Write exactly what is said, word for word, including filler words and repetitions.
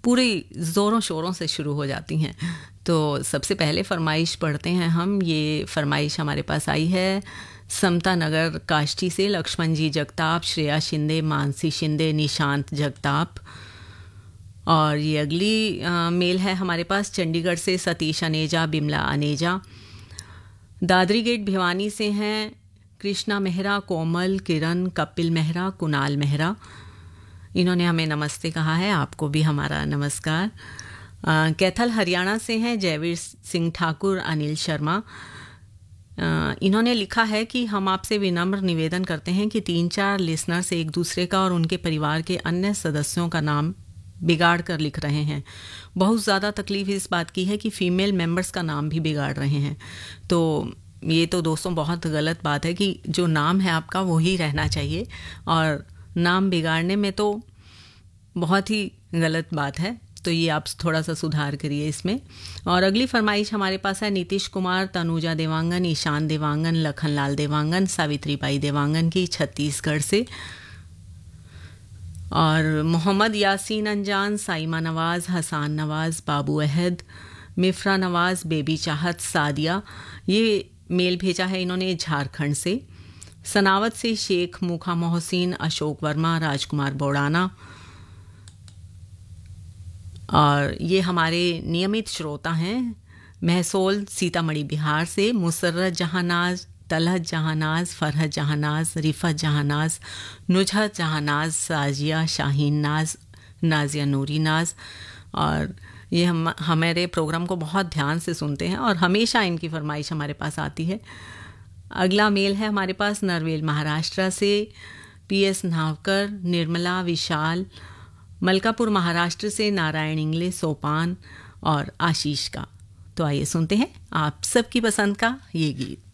पूरी ज़ोरों शोरों से शुरू हो जाती हैं। तो सबसे पहले फरमाइश पढ़ते हैं हम। ये फरमाइश हमारे पास आई है समता नगर काष्टी से लक्ष्मण जी जगताप, श्रेया शिंदे, मानसी शिंदे, निशांत जगताप। और ये अगली आ, मेल है हमारे पास चंडीगढ़ से सतीश अनेजा, बिमला अनेजा। दादरी गेट भिवानी से हैं कृष्णा मेहरा, कोमल, किरण, कपिल मेहरा, कुणाल मेहरा। इन्होंने हमें नमस्ते कहा है, आपको भी हमारा नमस्कार। आ, कैथल हरियाणा से हैं जयवीर सिंह ठाकुर, अनिल शर्मा। आ, इन्होंने लिखा है कि हम आपसे विनम्र निवेदन करते हैं कि तीन चार लिसनर्स एक दूसरे का और उनके परिवार के अन्य सदस्यों का नाम बिगाड़ कर लिख रहे हैं। बहुत ज़्यादा तकलीफ इस बात की है कि फ़ीमेल मेंबर्स का नाम भी बिगाड़ रहे हैं। तो ये तो दोस्तों बहुत गलत बात है कि जो नाम है आपका वही रहना चाहिए, और नाम बिगाड़ने में तो बहुत ही गलत बात है। तो ये आप थोड़ा सा सुधार करिए इसमें। और अगली फरमाइश हमारे पास है नीतीश कुमार, तनुजा देवांगन, ईशान देवांगन, लखनलाल देवांगन, सावित्री बाई देवांगन की छत्तीसगढ़ से। और मोहम्मद यासीन अंजान, साइमा नवाज़, हसान नवाज़, बाबू अहद, मिफ्रा नवाज़, बेबी चाहत, सादिया। ये मेल भेजा है इन्होंने झारखंड से। सनावत से शेख मुखा मोहसिन, अशोक वर्मा, राजकुमार बोड़ाना। और ये हमारे नियमित श्रोता हैं महसोल सीतामढ़ी बिहार से मुसर्रत जहानाज, तलहत जहानाज, फरहत जहानाज, रिफत जहानाज, नुजहत जहानाज, साजिया, शाहीन नाज, नाजिया नूरी नाज। और ये हम हमारे प्रोग्राम को बहुत ध्यान से सुनते हैं और हमेशा इनकी फरमाइश हमारे पास आती है। अगला मेल है हमारे पास नरवेल महाराष्ट्र से पी एस नावकर, निर्मला, विशाल। मलकापुर महाराष्ट्र से नारायण इंग्ले, सोपान और आशीष का। तो आइए सुनते हैं आप सबकी पसंद का ये गीत।